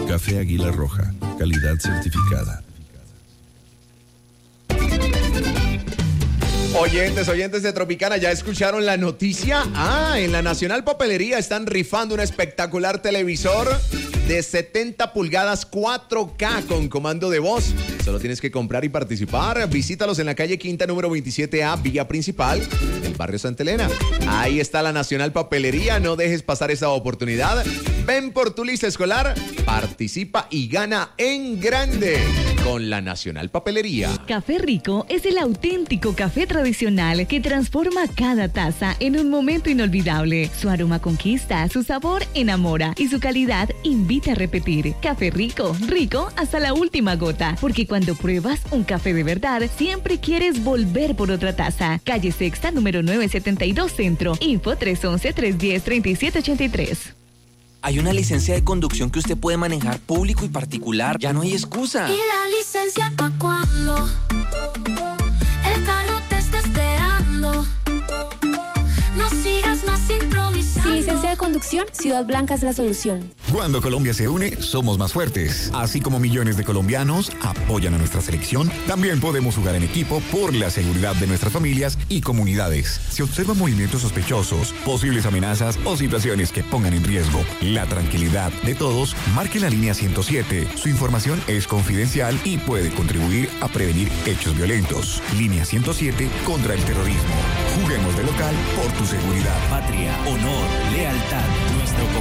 Café Águila Roja, calidad certificada. Oyentes de Tropicana, ¿ya escucharon la noticia? En la Nacional Papelería están rifando un espectacular televisor de 70 pulgadas 4K con comando de voz. Solo tienes que comprar y participar. Visítalos en la calle Quinta número 27A, Villa Principal, en el barrio Santa Elena. Ahí está la Nacional Papelería, no dejes pasar esa oportunidad. Ven por tu lista escolar, participa y gana en grande con la Nacional Papelería. Café Rico es el auténtico café tradicional que transforma cada taza en un momento inolvidable. Su aroma conquista, su sabor enamora y su calidad invita a repetir. Café Rico, rico hasta la última gota, porque cuando pruebas un café de verdad, siempre quieres volver por otra taza. Calle Sexta, número 972 Centro. Info 311-310-3783. Hay una licencia de conducción que usted puede manejar público y particular. Ya no hay excusa. ¿Y la licencia pa' cuándo? El carro te está esperando. No sigas más improvisando. Sin licencia de conducción, Ciudad Blanca es la solución. Cuando Colombia se une, somos más fuertes. Así como millones de colombianos apoyan a nuestra selección, también podemos jugar en equipo por la seguridad de nuestras familias y comunidades. Si observan movimientos sospechosos, posibles amenazas o situaciones que pongan en riesgo la tranquilidad de todos, marque la línea 107. Su información es confidencial y puede contribuir a prevenir hechos violentos. Línea 107 contra el terrorismo. Juguemos de local por tu seguridad. Patria, honor, lealtad, nuestro